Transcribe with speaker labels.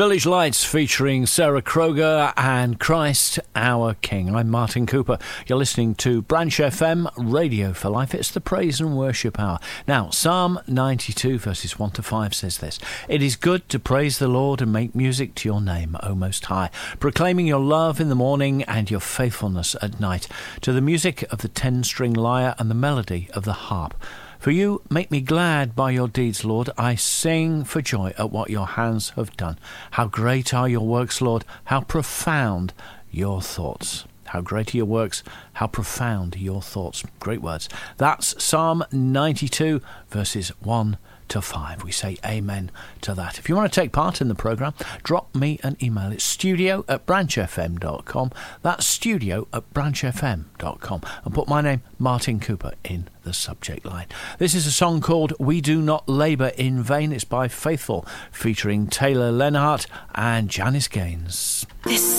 Speaker 1: Village Lights featuring Sarah Kroger and Christ Our King. I'm Martin Cooper. You're listening to Branch FM Radio for Life. It's the Praise and Worship Hour. Now, Psalm 92 verses 1 to 5 says this: It is good to praise the Lord and make music to your name, O Most High, proclaiming your love in the morning and your faithfulness at night, to the music of the 10-string lyre and the melody of the harp. For you make me glad by your deeds, Lord. I sing for joy at what your hands have done. How great are your works, Lord. How profound your thoughts. How great are your works. How profound your thoughts. Great words. That's Psalm 92, verses 1 to 5. We say amen to that. If you want to take part in the programme, drop me an email. It's studio@branchfm.com. That's studio@branchfm.com. And put my name, Martin Cooper, in the subject line. This is a song called We Do Not Labour in Vain. It's by Faithful, featuring Taylor Lenhart and Janice Gaines.
Speaker 2: This